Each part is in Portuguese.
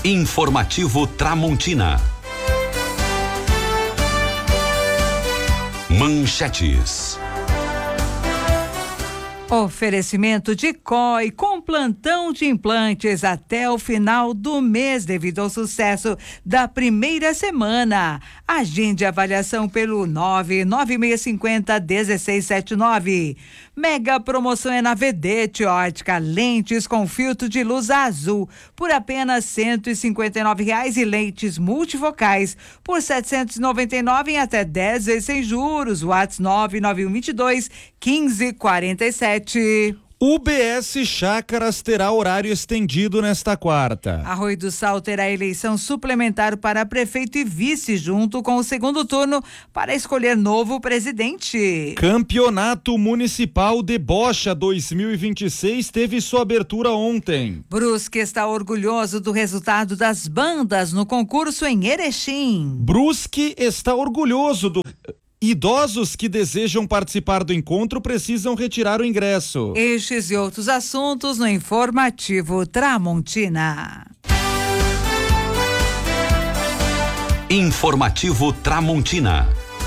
Informativo Tramontina. Manchetes. Oferecimento de COI com plantão de implantes até o final do mês devido ao sucesso da primeira semana. Agende avaliação pelo 99650-1679. Mega promoção é na Vedete Ótica, lentes com filtro de luz azul por apenas R$159 e lentes multifocais por R$799 em até 10 vezes sem juros. WhatsApp 99122-1547. UBS Chácaras terá horário estendido nesta quarta. Arroio do Sal terá eleição suplementar para prefeito e vice junto com o segundo turno para escolher novo presidente. Campeonato Municipal de Bocha 2026 teve sua abertura ontem. Brusque está orgulhoso do resultado das bandas no concurso em Erechim. Brusque está orgulhoso do... Idosos que desejam participar do encontro precisam retirar o ingresso. Estes e outros assuntos no Informativo Tramontina. Informativo Tramontina.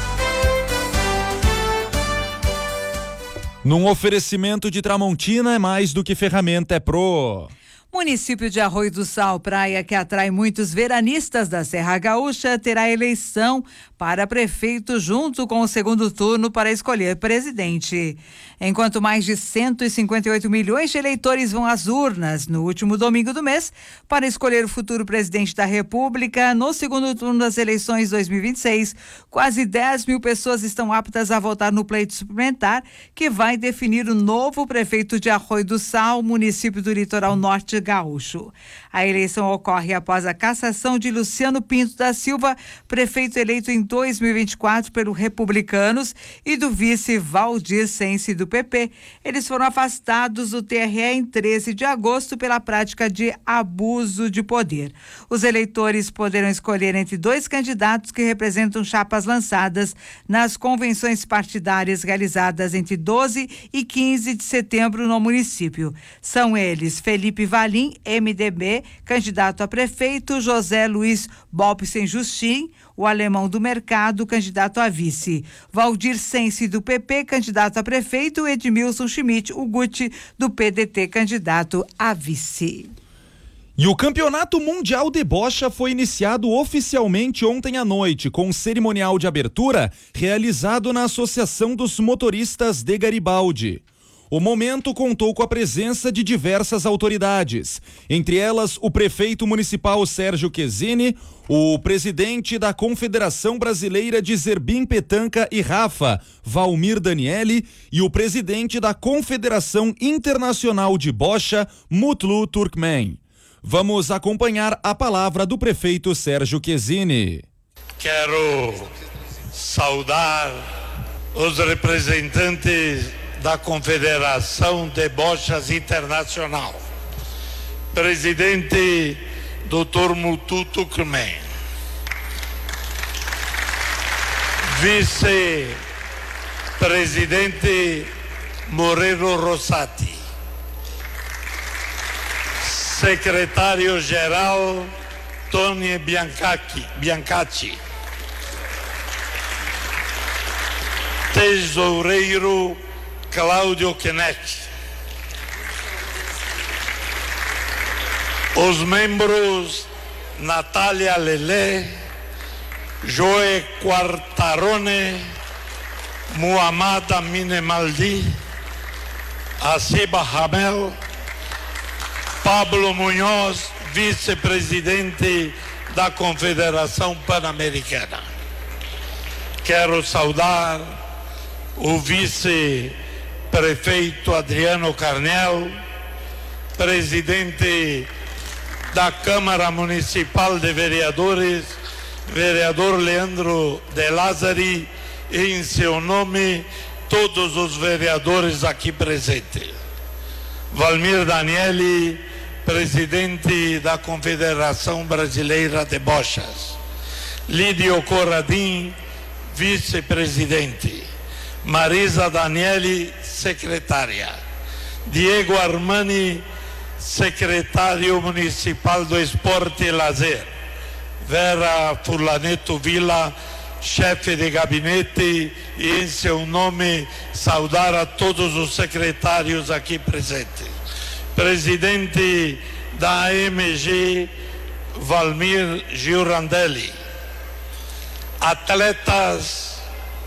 Num oferecimento de Tramontina é mais do que ferramenta, é pro... Município de Arroio do Sal, praia que atrai muitos veranistas da Serra Gaúcha, terá eleição para prefeito junto com o segundo turno para escolher presidente. Enquanto mais de 158 milhões de eleitores vão às urnas no último domingo do mês para escolher o futuro presidente da República, no segundo turno das eleições 2026, quase 10 mil pessoas estão aptas a votar no pleito suplementar que vai definir o novo prefeito de Arroio do Sal, município do litoral norte gaúcho. A eleição ocorre após a cassação de Luciano Pinto da Silva, prefeito eleito em 2024 pelo Republicanos, e do vice Valdir Sense do PP. Eles foram afastados do TRE em 13 de agosto pela prática de abuso de poder. Os eleitores poderão escolher entre dois candidatos que representam chapas lançadas nas convenções partidárias realizadas entre 12 e 15 de setembro no município. São eles Felipe Valim, MDB, candidato a prefeito, José Luiz Bopsen Justin, o alemão do mercado, candidato a vice, Valdir Sense do PP, candidato a prefeito, Edmilson Schmidt, o Guti do PDT, candidato a vice. E o Campeonato Mundial de Bocha foi iniciado oficialmente ontem à noite, com um cerimonial de abertura realizado na Associação dos Motoristas de Garibaldi. O momento contou com a presença de diversas autoridades, entre elas o prefeito municipal Sérgio Quesini, o presidente da Confederação Brasileira de Zerbim Petanca e Rafa, Valmir Daniele, e o presidente da Confederação Internacional de Bocha, Mutlu Turkmen. Vamos acompanhar a palavra do prefeito Sérgio Quesini. Quero saudar os representantes da Confederação de Bochas Internacional, presidente Dr. Mutlu Turkmen, vice-presidente Moreno Rossati, secretário-geral Tony Biancacci, tesoureiro Cláudio Knecht, os membros Natália Lelé, Joe Quartarone, Muhammad Amine Maldi, Asiba Hamel, Pablo Munhoz, vice-presidente da Confederação Pan-Americana. Quero saudar o vice-prefeito Adriano Carnel, presidente da Câmara Municipal de Vereadores, vereador Leandro de Lázari, e em seu nome todos os vereadores aqui presentes. Valmir Daniele, presidente da Confederação Brasileira de Bochas. Lídio Corradim, vice-presidente. Marisa Daniele, secretária. Diego Armani, secretário municipal do Esporte e Lazer, Vera Furlaneto Villa, chefe de gabinete, e em seu nome saudar a todos os secretários aqui presentes. Presidente da AMG, Valmir Giurandelli. Atletas,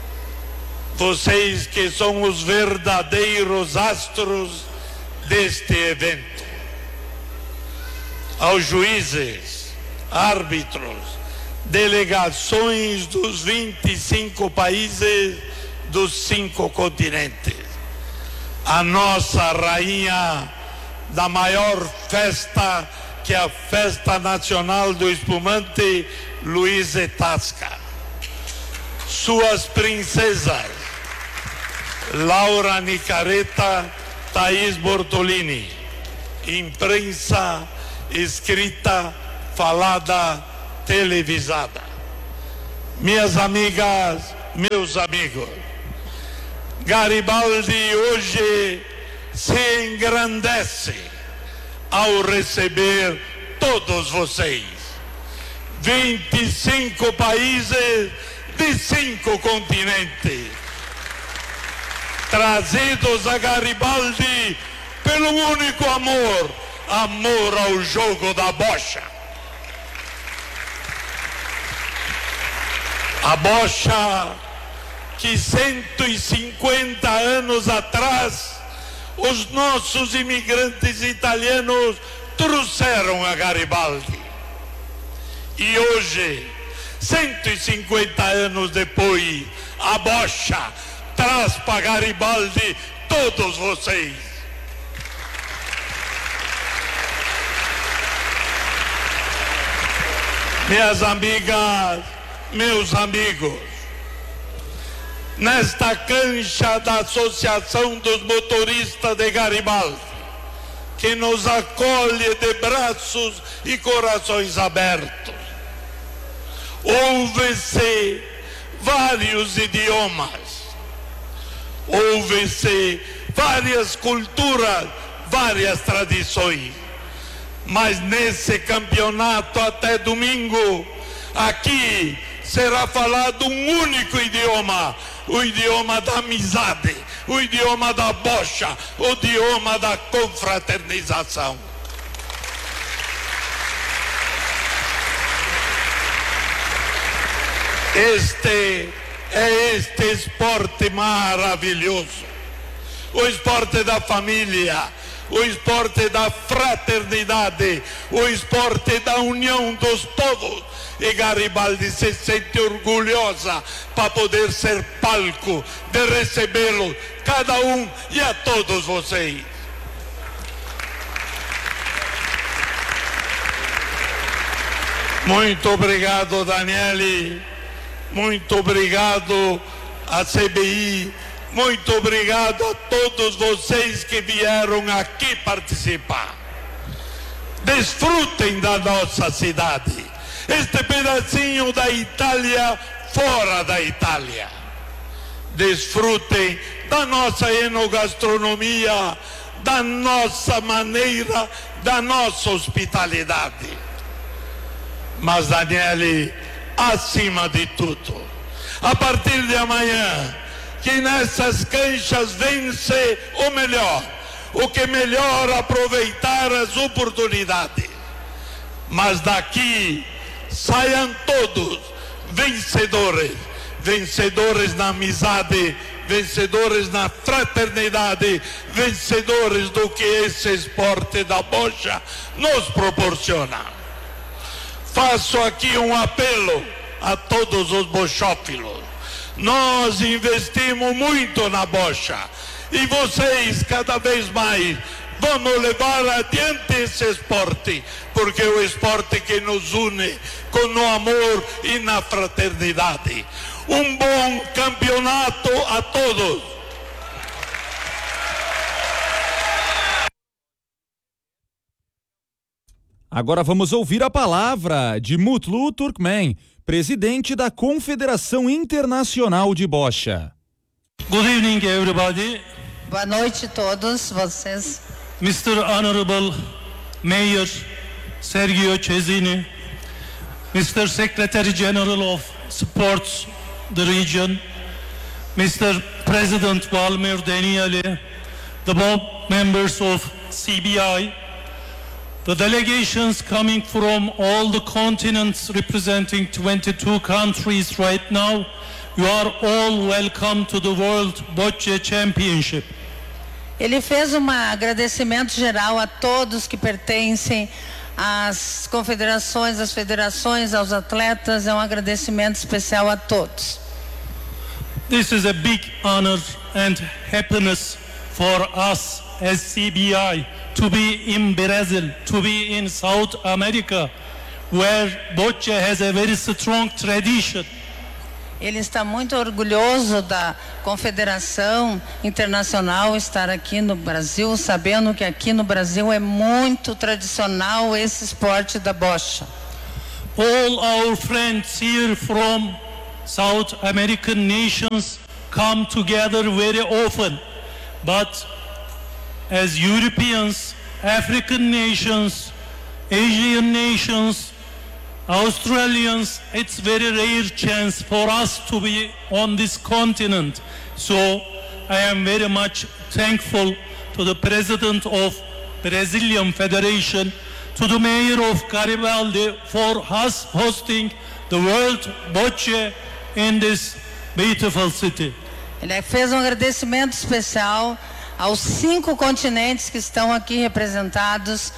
vocês que são os verdadeiros astros deste evento. Aos juízes, árbitros, delegações dos 25 países dos 5 continentes. A nossa rainha da maior festa, que é a Festa Nacional do Espumante, Luísa Tasca. Suas princesas, Laura Nicareta, Thaís Bortolini. Imprensa escrita, falada, televisada. Minhas amigas, meus amigos, Garibaldi hoje se engrandece ao receber todos vocês. 25 países de 5 continentes, trazidos a Garibaldi pelo único amor ao jogo da bocha. A bocha que 150 anos atrás os nossos imigrantes italianos trouxeram a Garibaldi. E hoje, 150 anos depois, a bocha traz para Garibaldi todos vocês. Minhas amigas, meus amigos, nesta cancha da Associação dos Motoristas de Garibaldi, que nos acolhe de braços e corações abertos, ouve-se vários idiomas, ouve-se várias culturas, várias tradições. Mas nesse campeonato até domingo, aqui será falado um único idioma, o idioma da amizade, o idioma da bocha, o idioma da confraternização. Este esporte maravilhoso, o esporte da família, o esporte da fraternidade, o esporte da união dos povos. E Garibaldi se sente orgulhosa para poder ser palco de recebê-lo, cada um e a todos vocês. Muito obrigado, Daniele. Muito obrigado a CBI. Muito obrigado a todos vocês que vieram aqui participar. Desfrutem da nossa cidade, este pedacinho da Itália fora da Itália. Desfrutem da nossa enogastronomia, da nossa maneira, da nossa hospitalidade. Mas, Daniele, acima de tudo, a partir de amanhã, que nessas canchas vence o que melhor aproveitar as oportunidades. Mas daqui saiam todos vencedores, vencedores na amizade, vencedores na fraternidade, vencedores do que esse esporte da bocha nos proporciona. Faço aqui um apelo a todos os bochófilos. Nós investimos muito na bocha e vocês cada vez mais vamos levar adiante esse esporte, porque é o esporte que nos une com o amor e na fraternidade. Um bom campeonato a todos. Agora vamos ouvir a palavra de Mutlu Turkmen, presidente da Confederação Internacional de Bocha. Good evening, everybody. Boa noite a todos vocês. Mr. Honorable Mayor Sergio Cesini, Mr. Secretary General of Sports, the region, Mr. President Valmir Danieli, the board members of CBI, the delegations coming from all the continents representing 22 countries right now, you are all welcome to the World Bocce Championship. Ele fez um agradecimento geral a todos que pertencem às confederações, às federações, aos atletas. É um agradecimento especial a todos. This is a big honor and happiness for us as CBI to be in Brazil, to be in South America, where Bocce has a very strong tradition. Ele está muito orgulhoso da Confederação Internacional estar aqui no Brasil, sabendo que aqui no Brasil é muito tradicional esse esporte da bocha. All our friends here from South American nations come together very often, but as Europeans, African nations, Asian nations, Australians, it's very rare chance for us to be on this continent. So I am very much thankful to the President of Brazilian Federation, to the Mayor of Garibaldi for us hosting the World Bocce in this beautiful city. Ele fez um agradecimento especial aos 5 continentes que estão aqui representados.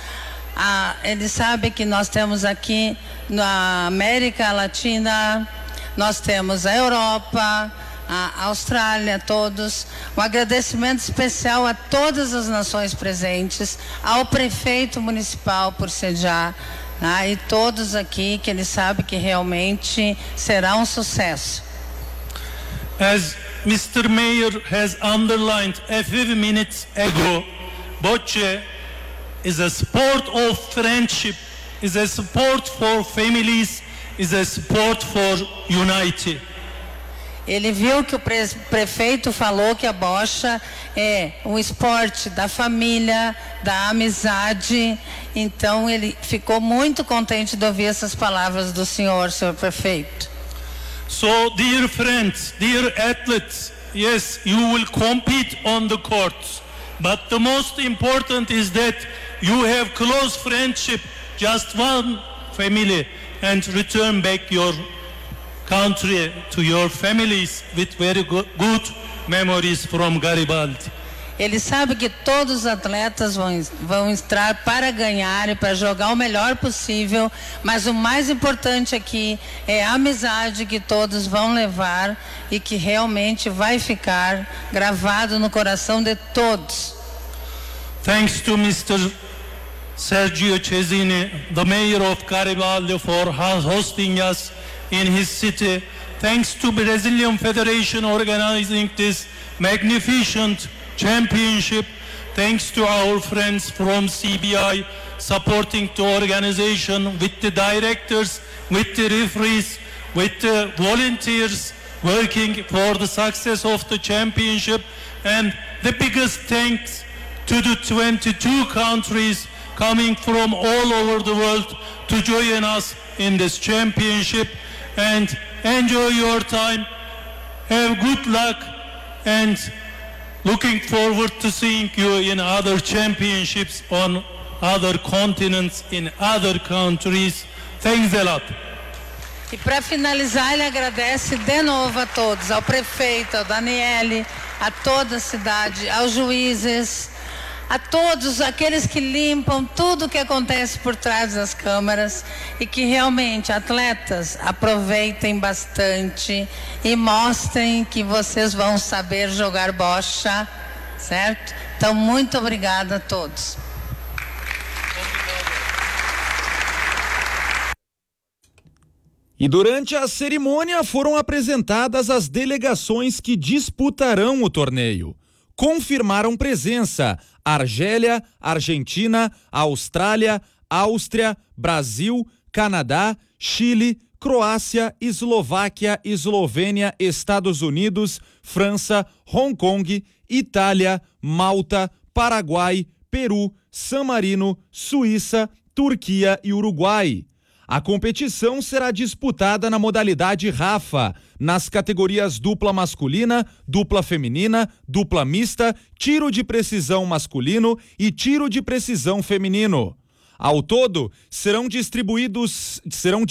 Ele sabe que nós temos aqui na América Latina, nós temos a Europa, a Austrália, todos. Um agradecimento especial a todas as nações presentes, ao prefeito municipal por sediar, e todos aqui, que ele sabe que realmente será um sucesso. As Mr. Mayor has underlined a few minutes ago, Bocce is a sport of friendship, is a sport for families, is a sport for unity. Ele viu que o prefeito falou que a bocha é um esporte da família, da amizade. Então ele ficou muito contente de ouvir essas palavras do senhor prefeito. So, dear friends, dear athletes, yes, you will compete on the courts, but the most important is that you have close friendship, just one family, and return back your country to your families with very good memories from Garibaldi. Ele sabe que todos os atletas vão entrar para ganhar e para jogar o melhor possível, mas o mais importante aqui é a amizade que todos vão levar e que realmente vai ficar gravado no coração de todos. Thanks to Mr. Sergio Cesini, the mayor of Garibaldi, for hosting us in his city. Thanks to Brazilian Federation organizing this magnificent championship. Thanks to our friends from CBI supporting the organization, with the directors, with the referees, with the volunteers working for the success of the championship. And the biggest thanks to the 22 countries coming from all over the world to join us in this championship. And enjoy your time, have good luck, and looking forward to seeing you in other championships on other continents, in other countries. Thanks a lot. E para finalizar, ele agradece de novo a todos, ao prefeito, ao Daniele, a toda a cidade, aos juízes, a todos aqueles que limpam tudo o que acontece por trás das câmeras, e que realmente, atletas, aproveitem bastante e mostrem que vocês vão saber jogar bocha, certo? Então, muito obrigada a todos. E durante a cerimônia foram apresentadas as delegações que disputarão o torneio. Confirmaram presença Argélia, Argentina, Austrália, Áustria, Brasil, Canadá, Chile, Croácia, Eslováquia, Eslovênia, Estados Unidos, França, Hong Kong, Itália, Malta, Paraguai, Peru, San Marino, Suíça, Turquia e Uruguai. A competição será disputada na modalidade Rafa, nas categorias dupla masculina, dupla feminina, dupla mista, tiro de precisão masculino e tiro de precisão feminino. Ao todo, serão distribuídas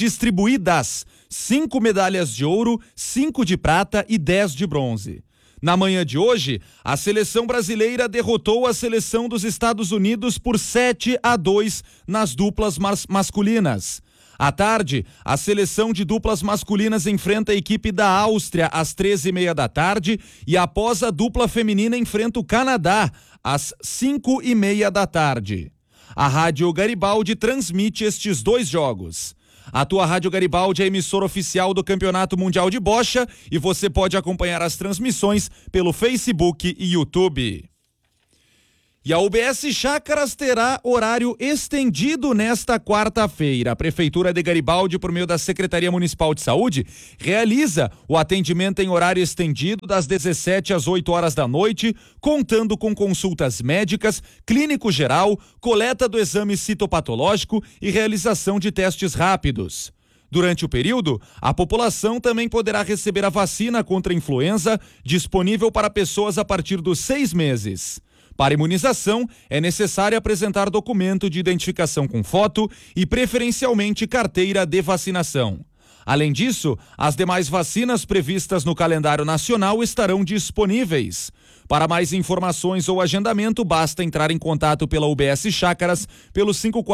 5 medalhas de ouro, 5 de prata e 10 de bronze. Na manhã de hoje, a seleção brasileira derrotou a seleção dos Estados Unidos por 7-2 nas duplas masculinas. À tarde, a seleção de duplas masculinas enfrenta a equipe da Áustria às 13h30 da tarde e após a dupla feminina enfrenta o Canadá às 5h30 da tarde. A Rádio Garibaldi transmite estes 2 jogos. A tua Rádio Garibaldi é a emissora oficial do Campeonato Mundial de Bocha e você pode acompanhar as transmissões pelo Facebook e YouTube. E a UBS Chácaras terá horário estendido nesta quarta-feira. A Prefeitura de Garibaldi, por meio da Secretaria Municipal de Saúde, realiza o atendimento em horário estendido das 17 às 8 horas da noite, contando com consultas médicas, clínico geral, coleta do exame citopatológico e realização de testes rápidos. Durante o período, a população também poderá receber a vacina contra a influenza, disponível para pessoas a partir dos 6 meses. Para imunização, é necessário apresentar documento de identificação com foto e, preferencialmente, carteira de vacinação. Além disso, as demais vacinas previstas no calendário nacional estarão disponíveis. Para mais informações ou agendamento, basta entrar em contato pela UBS Chácaras pelo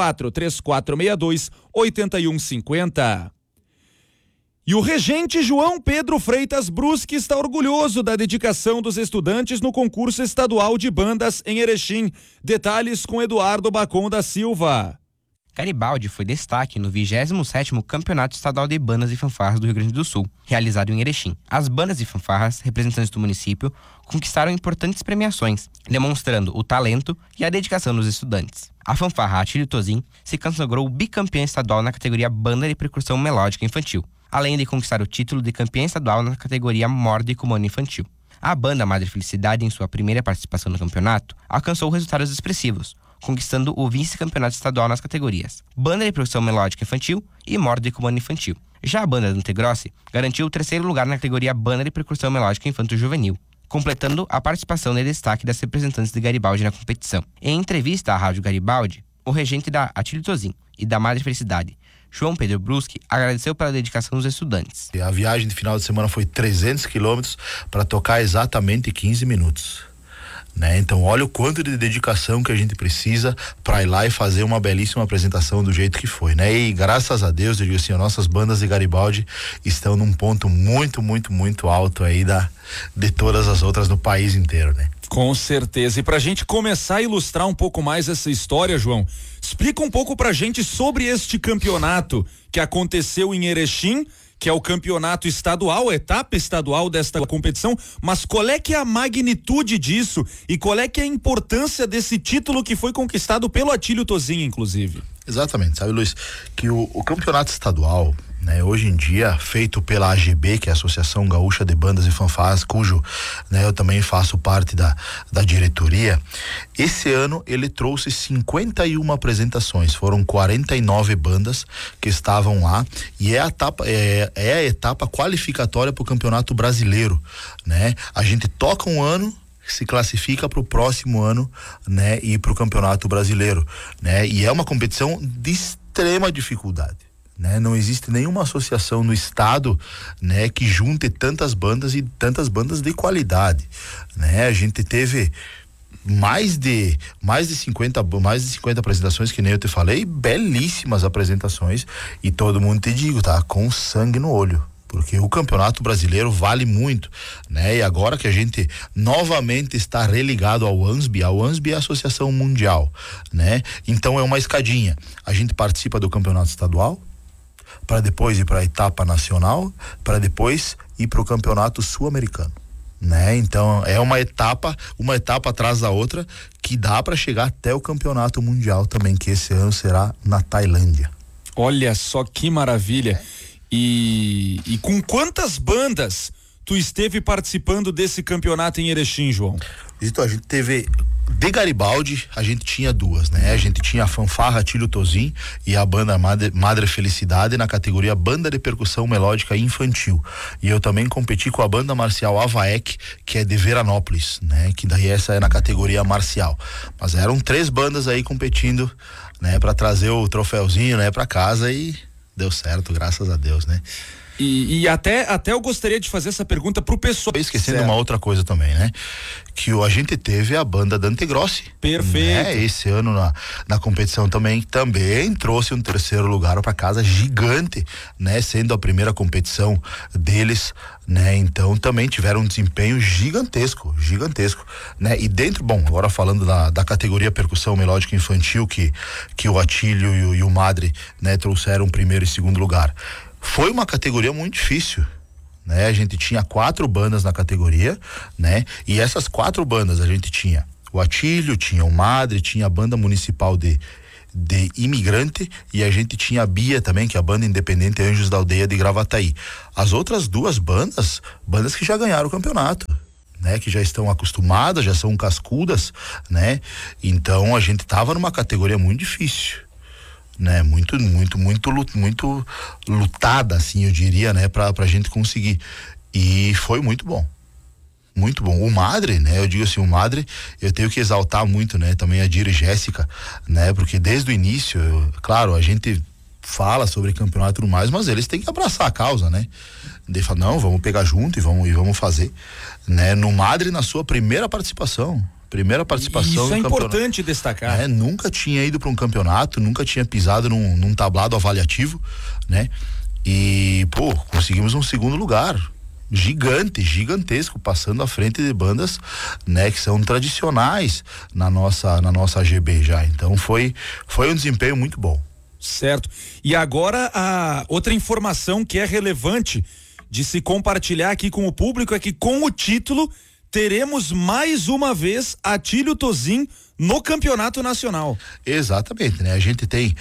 54-3462-8150. E o regente João Pedro Freitas Brusque está orgulhoso da dedicação dos estudantes no concurso estadual de bandas em Erechim. Detalhes com Eduardo Bacon da Silva. Garibaldi foi destaque no 27º Campeonato Estadual de Bandas e Fanfarras do Rio Grande do Sul, realizado em Erechim. As bandas e fanfarras, representantes do município, conquistaram importantes premiações, demonstrando o talento e a dedicação dos estudantes. A fanfarra Atílio Tozin se consagrou bicampeã estadual na categoria Banda de Percussão Melódica Infantil, além de conquistar o título de campeã estadual na categoria Morda e Comando Infantil. A banda Madre Felicidade, em sua primeira participação no campeonato, alcançou resultados expressivos, conquistando o vice-campeonato estadual nas categorias Banda de Percussão Melódica Infantil e Morda e Comando Infantil. Já a banda Dante Grossi garantiu o 3º lugar na categoria Banda de Percussão Melódica Infanto-Juvenil, completando a participação de destaque das representantes de Garibaldi na competição. Em entrevista à Rádio Garibaldi, o regente da Atílio Tozin e da Madre Felicidade, João Pedro Brusque, agradeceu pela dedicação dos estudantes. A viagem de final de semana foi 300 quilômetros para tocar exatamente 15 minutos. Né? Então olha o quanto de dedicação que a gente precisa para ir lá e fazer uma belíssima apresentação do jeito que foi, né? E graças a Deus, eu digo assim, nossas bandas de Garibaldi estão num ponto muito, muito, muito alto aí de todas as outras no país inteiro, né? Com certeza. E pra gente começar a ilustrar um pouco mais essa história, João, explica um pouco pra gente sobre este campeonato que aconteceu em Erechim, que é o campeonato estadual, a etapa estadual desta competição, mas qual é que é a magnitude disso e qual é que é a importância desse título que foi conquistado pelo Atílio Tozin, inclusive? Exatamente, sabe, Luiz, que o campeonato estadual, né, hoje em dia, feito pela AGB, que é a Associação Gaúcha de Bandas e Fanfarras, cujo, né, eu também faço parte da diretoria, esse ano ele trouxe 51 apresentações, foram 49 bandas que estavam lá, e é a etapa qualificatória para o Campeonato Brasileiro, né? A gente toca um ano, se classifica para o próximo ano, né, e para o Campeonato Brasileiro, né? E é uma competição de extrema dificuldade, né? Não existe nenhuma associação no estado, né, que junte tantas bandas e tantas bandas de qualidade, né? A gente teve mais de 50 apresentações, que nem eu te falei, belíssimas apresentações, e todo mundo te digo, tá? Com sangue no olho. Porque o Campeonato Brasileiro vale muito, né? E agora que a gente novamente está religado ao ANSB, é a Associação Mundial, né? Então é uma escadinha. A gente participa do Campeonato Estadual, para depois ir para a etapa nacional, para depois ir para o Campeonato Sul-Americano, né? Então é uma etapa atrás da outra, que dá para chegar até o Campeonato Mundial também, que esse ano será na Tailândia. Olha só que maravilha. E com quantas bandas tu esteve participando desse campeonato em Erechim, João? Então, a gente teve de Garibaldi, a gente tinha duas, né? A gente tinha a fanfarra Atílio Tozin e a banda Madre Felicidade na categoria banda de percussão melódica infantil. E eu também competi com a banda marcial Avaec, que é de Veranópolis, né? Que daí essa é na categoria marcial. Mas eram 3 bandas aí competindo, né? Pra trazer o troféuzinho, né? Pra casa, e deu certo, graças a Deus, né? E até eu gostaria de fazer essa pergunta pro pessoal. Esquecendo uma outra coisa também, né? Que a gente teve a banda Dante Grossi. Perfeito. Né? Esse ano na competição também trouxe um 3º lugar para casa gigante, né? Sendo a primeira competição deles, né? Então também tiveram um desempenho gigantesco, né? E dentro, agora falando da categoria percussão melódica infantil, que o Atílio e o Madre, né? Trouxeram 1º e 2º lugar. Foi uma categoria muito difícil, né? A gente tinha 4 bandas na categoria, né? E essas 4 bandas a gente tinha o Atílio, tinha o Madre, tinha a banda municipal de Imigrante, e a gente tinha a Bia também, que é a banda independente Anjos da Aldeia de Gravataí. As outras 2 bandas que já ganharam o campeonato, né? Que já estão acostumadas, já são cascudas, né? Então a gente tava numa categoria muito difícil, né? Muito lutada, assim, eu diria, né? Pra gente conseguir. E foi muito bom. Muito bom. O Madre, né? Eu digo assim, o Madre, eu tenho que exaltar muito, né? Também a Dira e Jéssica, né? Porque desde o início, claro, a gente fala sobre campeonato e tudo mais, mas eles têm que abraçar a causa, né? De falar, não, vamos pegar junto e vamos fazer, né? No Madre, na sua primeira participação. Isso é importante destacar. Nunca tinha ido para um campeonato, nunca tinha pisado num tablado avaliativo, né? E, conseguimos um 2º lugar. Gigantesco, passando à frente de bandas, né, que são tradicionais na nossa AGB já. Então foi um desempenho muito bom. Certo. E agora a outra informação que é relevante de se compartilhar aqui com o público é que com o título teremos mais uma vez Atílio Tozin no campeonato nacional. Exatamente, né? A gente tem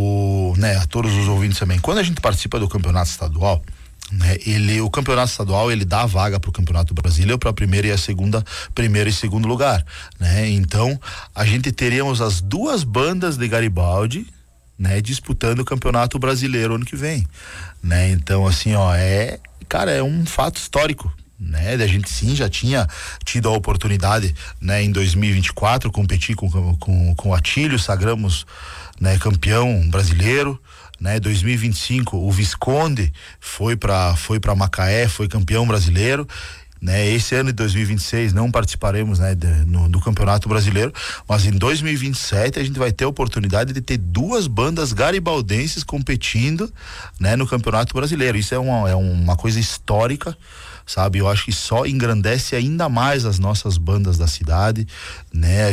a todos os ouvintes também, quando a gente participa do campeonato estadual, né? O campeonato estadual, ele dá a vaga pro Campeonato Brasileiro para primeiro e segundo lugar, né? Então, a gente teríamos as 2 bandas de Garibaldi, né? Disputando o Campeonato Brasileiro ano que vem, né? Então, assim, é um fato histórico, né? A gente sim já tinha tido a oportunidade, né? Em 2024 competir com o Atílio, sagramos, né? Campeão brasileiro, né? 2025 o Visconde foi para Macaé, foi campeão brasileiro, né? Esse ano de 2026 não participaremos, né? Do Campeonato Brasileiro, mas em 2027 a gente vai ter a oportunidade de ter 2 bandas garibaldenses competindo, né? No Campeonato Brasileiro. Isso é uma coisa histórica, sabe? Eu acho que só engrandece ainda mais as nossas bandas da cidade, né?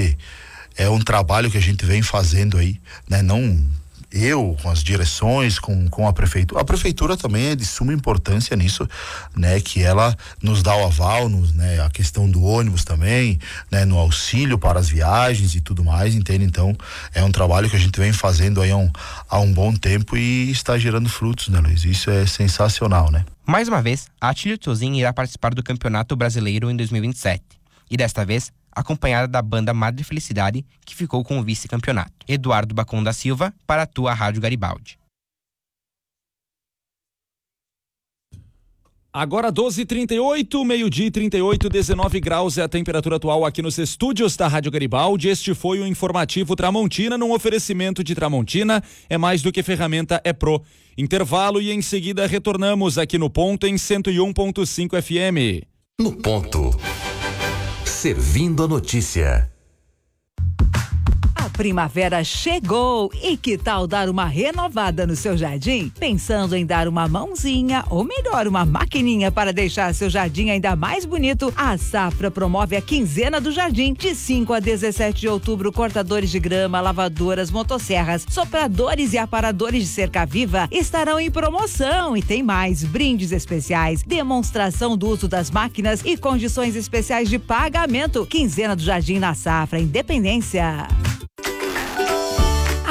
É um trabalho que a gente vem fazendo aí, né? Não eu, com as direções, com a prefeitura. A prefeitura também é de suma importância nisso, né? Que ela nos dá o aval, né? A questão do ônibus também, né? No auxílio para as viagens e tudo mais, entende? Então, é um trabalho que a gente vem fazendo aí há um bom tempo e está gerando frutos, né, Luiz? Isso é sensacional, né? Mais uma vez, a Atílio Tozin irá participar do Campeonato Brasileiro em 2027. E desta vez, acompanhada da banda Madre Felicidade, que ficou com o vice-campeonato. Eduardo Bacon da Silva, para a tua Rádio Garibaldi. Agora 12h38, meio-dia e 38, 19 graus é a temperatura atual aqui nos estúdios da Rádio Garibaldi. Este foi o informativo Tramontina, num oferecimento de Tramontina, é mais do que ferramenta, é pro. Intervalo e em seguida retornamos aqui no Ponto em 101.5 FM. No Ponto. Servindo a notícia. A primavera chegou e que tal dar uma renovada no seu jardim? Pensando em dar uma mãozinha ou melhor, uma maquininha para deixar seu jardim ainda mais bonito, a Safra promove a Quinzena do Jardim de 5 a 17 de outubro. Cortadores de grama, lavadoras, motosserras, sopradores e aparadores de cerca-viva estarão em promoção e tem mais brindes especiais, demonstração do uso das máquinas e condições especiais de pagamento. Quinzena do Jardim na Safra, Independência.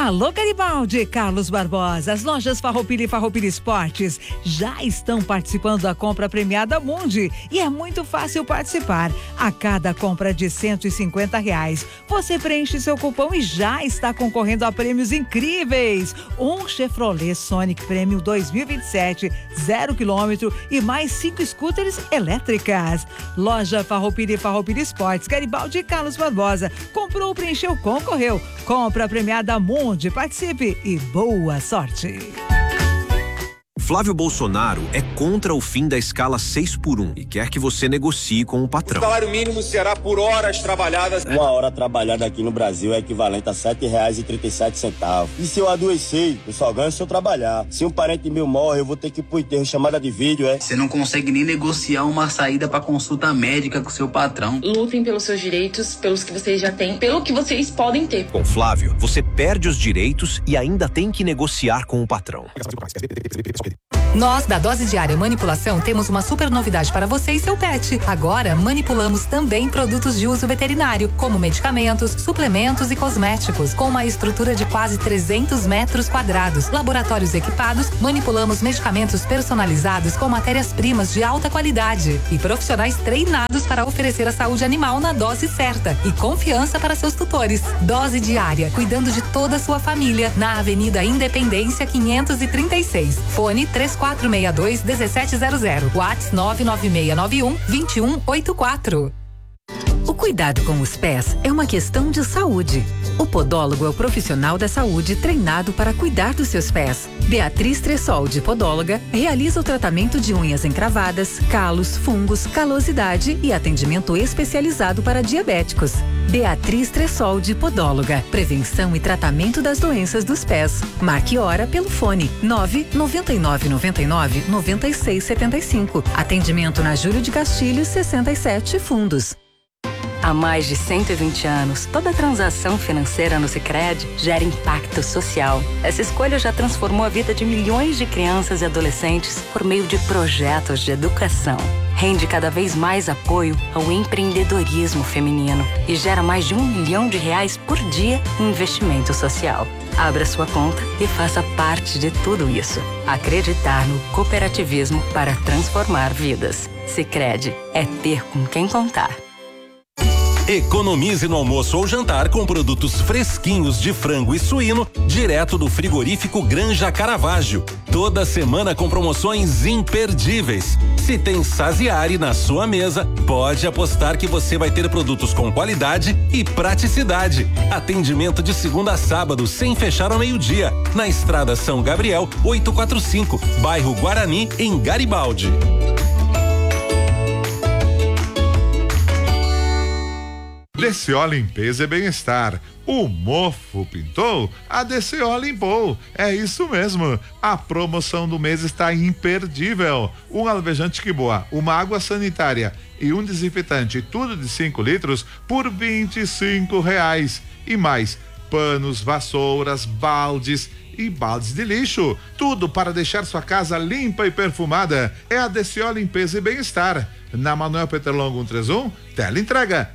Alô Garibaldi, Carlos Barbosa, as lojas Farroupilha e Farroupilha Esportes já estão participando da compra premiada Mundi e é muito fácil participar. A cada compra de R$150, você preenche seu cupom e já está concorrendo a prêmios incríveis. Um Chevrolet Sonic Premium 2027, 0 km e mais 5 scooters elétricas. Loja Farroupilha e Farroupilha Esportes, Garibaldi e Carlos Barbosa. Comprou, preencheu, concorreu. Compra premiada Mundi, participe e boa sorte. Flávio Bolsonaro é contra o fim da escala 6x1 e quer que você negocie com o patrão. O salário mínimo será por horas trabalhadas. Uma hora trabalhada aqui no Brasil é equivalente a R$7,37. E se eu adoecer, eu só ganho se eu trabalhar. Se um parente meu morre, eu vou ter que ir pro enterro, chamada de vídeo, Você não consegue nem negociar uma saída pra consulta médica com seu patrão. Lutem pelos seus direitos, pelos que vocês já têm, pelo que vocês podem ter. Com Flávio, você perde os direitos e ainda tem que negociar com o patrão. Nós, da Dose Diária Manipulação, temos uma super novidade para você e seu pet. Agora, manipulamos também produtos de uso veterinário, como medicamentos, suplementos e cosméticos. Com uma estrutura de quase 300 metros quadrados, laboratórios equipados, manipulamos medicamentos personalizados com matérias-primas de alta qualidade e profissionais treinados para oferecer a saúde animal na dose certa e confiança para seus tutores. Dose Diária, cuidando de toda a sua família, na Avenida Independência 536. Fone 3462-1700. WhatsApp 99691-2184. O cuidado com os pés é uma questão de saúde. O podólogo é o profissional da saúde treinado para cuidar dos seus pés. Beatriz Tressoldi, podóloga, realiza o tratamento de unhas encravadas, calos, fungos, calosidade e atendimento especializado para diabéticos. Beatriz Tressoldi, podóloga. Prevenção e tratamento das doenças dos pés. Marque hora pelo fone 99999-9675. Atendimento na Júlio de Castilhos 67 Fundos. Há mais de 120 anos, toda transação financeira no Sicredi gera impacto social. Essa escolha já transformou a vida de milhões de crianças e adolescentes por meio de projetos de educação. Rende cada vez mais apoio ao empreendedorismo feminino e gera mais de R$1 milhão por dia em investimento social. Abra sua conta e faça parte de tudo isso. Acreditar no cooperativismo para transformar vidas. Sicredi é ter com quem contar. Economize no almoço ou jantar com produtos fresquinhos de frango e suíno, direto do frigorífico Granja Caravaggio. Toda semana com promoções imperdíveis. Se tem Saziari na sua mesa, pode apostar que você vai ter produtos com qualidade e praticidade. Atendimento de segunda a sábado, sem fechar ao meio-dia, na Estrada São Gabriel, 845, bairro Guarani, em Garibaldi. DCO Limpeza e Bem-Estar. O mofo pintou? A DCO limpou. É isso mesmo. A promoção do mês está imperdível. Um alvejante que boa, uma água sanitária e um desinfetante, tudo de 5 litros por R$25. E mais, panos, vassouras, baldes e baldes de lixo. Tudo para deixar sua casa limpa e perfumada. É a DCO Limpeza e Bem-Estar. Na Manuel Peterlongo 131, tela entrega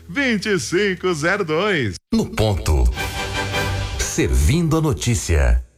3462-2502. No ponto. Servindo a notícia.